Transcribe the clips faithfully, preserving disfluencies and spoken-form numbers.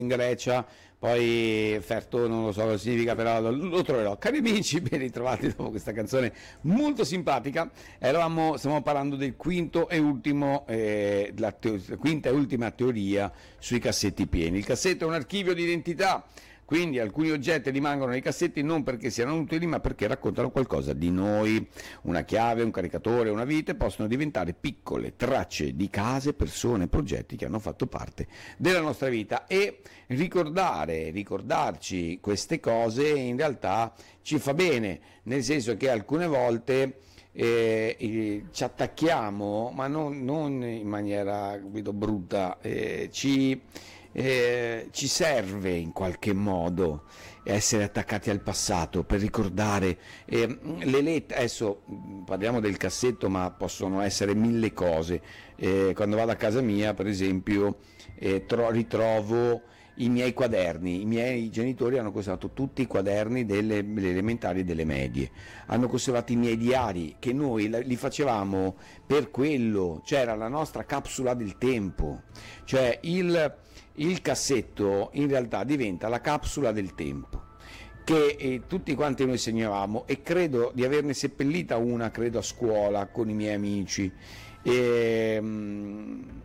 in Grecia, poi Ferto non lo so cosa significa, però lo, lo troverò. Cari amici, ben ritrovati dopo questa canzone molto simpatica. Eravamo, stiamo parlando del quinto e ultimo, eh, la teo- quinta e ultima teoria sui cassetti pieni. Il cassetto è un archivio di identità. Quindi alcuni oggetti rimangono nei cassetti non perché siano utili, ma perché raccontano qualcosa di noi. Una chiave, un caricatore, una vite possono diventare piccole tracce di case, persone, progetti che hanno fatto parte della nostra vita, e ricordare, ricordarci queste cose in realtà ci fa bene, nel senso che alcune volte eh, eh, ci attacchiamo, ma non, non in maniera vedo, brutta, eh, ci eh, ci serve in qualche modo essere attaccati al passato per ricordare eh, le lettere. Adesso parliamo del cassetto, ma possono essere mille cose. Eh, quando vado a casa mia, per esempio, eh, tro- ritrovo i miei quaderni. I miei genitori hanno conservato tutti i quaderni delle, delle elementari e delle medie, hanno conservato i miei diari che noi li facevamo per quello, c'era la nostra capsula del tempo, cioè il il cassetto in realtà diventa la capsula del tempo che eh, tutti quanti noi segnavamo, e credo di averne seppellita una, credo a scuola con i miei amici, e, mh,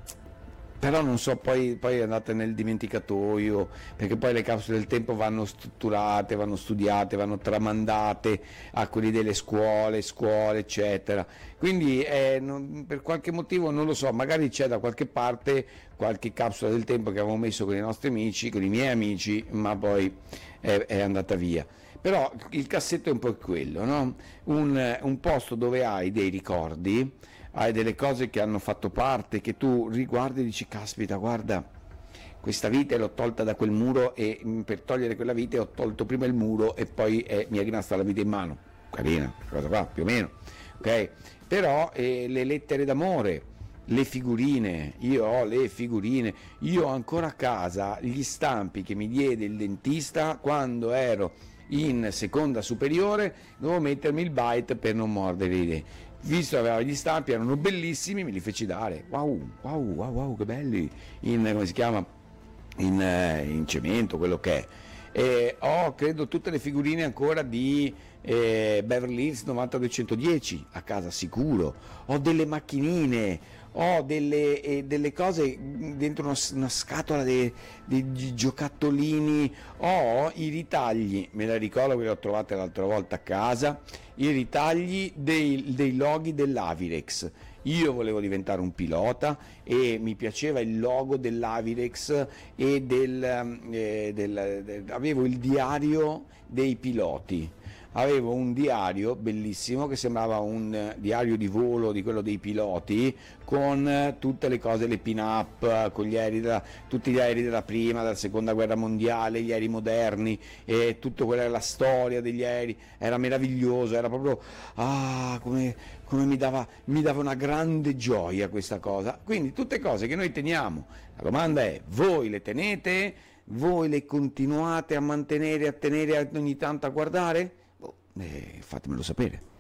però non so, poi, poi è andata nel dimenticatoio, perché poi le capsule del tempo vanno strutturate, vanno studiate, vanno tramandate a quelli delle scuole, scuole eccetera, quindi eh, non, per qualche motivo non lo so, magari c'è da qualche parte qualche capsula del tempo che avevamo messo con i nostri amici, con i miei amici, ma poi è, è andata via. Però il cassetto è un po' quello, no? un, un posto dove hai dei ricordi, hai delle cose che hanno fatto parte, che tu riguardi e dici caspita, guarda, questa vite l'ho tolta da quel muro, e per togliere quella vite ho tolto prima il muro e poi eh, mi è rimasta la vite in mano. Carina, cosa fa, più o meno, ok? Però eh, le lettere d'amore, le figurine, io ho le figurine, io ho ancora a casa gli stampi che mi diede il dentista quando ero in seconda superiore, dovevo mettermi il bite per non mordere i denti. Visto che aveva gli stampi, erano bellissimi, me li feci dare. Wow, wow, wow, wow, che belli! In, come si chiama? In, eh, in cemento, quello che è. E ho, credo, tutte le figurine ancora di eh, Beverly Hills nove due uno zero a casa, sicuro. Ho delle macchinine, ho delle, eh, delle cose dentro una, una scatola di giocattolini, ho i ritagli, me la ricordo che le ho trovate l'altra volta a casa, i ritagli dei, dei loghi dell'Avirex. Io volevo diventare un pilota e mi piaceva il logo dell'Avirex e del, eh, del, del, avevo il diario dei piloti. Avevo un diario bellissimo che sembrava un diario di volo di quello dei piloti, con tutte le cose, le pin-up, con gli aerei della, tutti gli aerei della prima, della seconda guerra mondiale, gli aerei moderni, e tutto quella, la storia degli aerei, era meraviglioso, era proprio, ah, come, come mi dava, mi dava una grande gioia questa cosa. Quindi tutte cose che noi teniamo. La domanda è, voi le tenete? Voi le continuate a mantenere, a tenere ogni tanto a guardare? Eh, fatemelo sapere.